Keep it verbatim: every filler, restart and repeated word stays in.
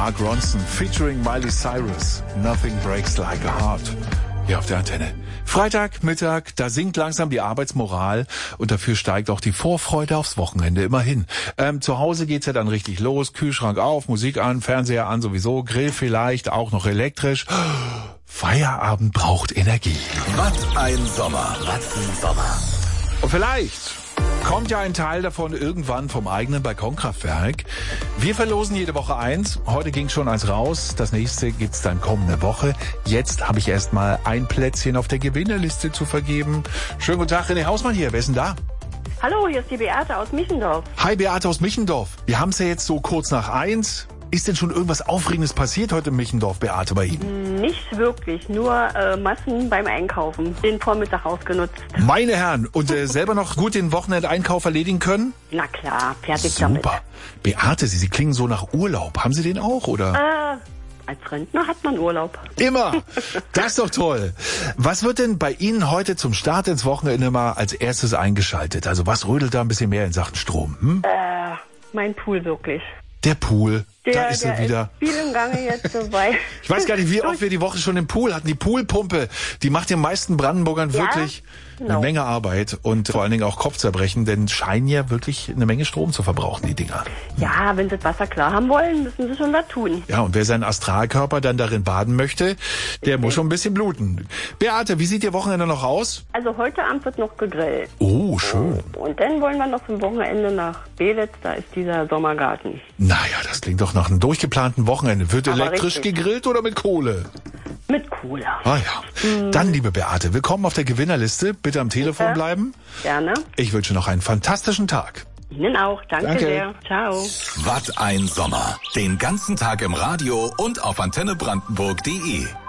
Mark Ronson featuring Miley Cyrus. Nothing breaks like a heart. Hier auf der Antenne. Freitag, Mittag, da sinkt langsam die Arbeitsmoral und dafür steigt auch die Vorfreude aufs Wochenende immerhin. Ähm, zu Hause geht's ja dann richtig los, Kühlschrank auf, Musik an, Fernseher an sowieso, Grill vielleicht, auch noch elektrisch. Feierabend braucht Energie. Was ein Sommer, was ein Sommer. Und vielleicht kommt ja ein Teil davon irgendwann vom eigenen Balkonkraftwerk. Wir verlosen jede Woche eins. Heute ging schon eins raus. Das nächste gibt's dann kommende Woche. Jetzt habe ich erstmal ein Plätzchen auf der Gewinnerliste zu vergeben. Schönen guten Tag, René Hausmann hier. Wer ist denn da? Hallo, hier ist die Beate aus Michendorf. Hi, Beate aus Michendorf. Wir haben's ja jetzt so kurz nach eins. Ist denn schon irgendwas Aufregendes passiert heute im Michendorf, Beate, bei Ihnen? Nicht wirklich, nur äh, Massen beim Einkaufen. Den Vormittag ausgenutzt. Meine Herren, und äh, selber noch gut den Wochenendeinkauf erledigen können? Na klar, fertig Super. damit. Beate, Sie, Sie klingen so nach Urlaub. Haben Sie den auch, oder? Äh, als Rentner hat man Urlaub. Immer. Das ist doch toll. Was wird denn bei Ihnen heute zum Start ins Wochenende mal als erstes eingeschaltet? Also was rödelt da ein bisschen mehr in Sachen Strom? Hm? Äh, mein Pool wirklich. Der Pool. Der, da ist der er wieder. Ist viel im Gange jetzt dabei. Ich weiß gar nicht, wie oft wir die Woche schon im Pool hatten. Die Poolpumpe, die macht den meisten Brandenburgern Ja? wirklich Genau. eine Menge Arbeit und vor allen Dingen auch Kopfzerbrechen, denn scheinen ja wirklich eine Menge Strom zu verbrauchen, die Dinger. Ja, wenn sie das Wasser klar haben wollen, müssen sie schon was tun. Ja, und wer seinen Astralkörper dann darin baden möchte, der muss schon ein bisschen bluten. Beate, wie sieht Ihr Wochenende noch aus? Also heute Abend wird noch gegrillt. Oh, schön. Und dann wollen wir noch zum Wochenende nach Belitz, da ist dieser Sommergarten. Naja, das klingt doch nach einem durchgeplanten Wochenende. Wird Aber elektrisch richtig. gegrillt oder mit Kohle? Mit Cola. Ah ja. Dann, liebe Beate, willkommen auf der Gewinnerliste. Bitte am Telefon Ja. bleiben. Gerne. Ich wünsche noch einen fantastischen Tag. Ihnen auch. Danke, Danke. sehr. Ciao. Was ein Sommer. Den ganzen Tag im Radio und auf antenne brandenburg punkt de.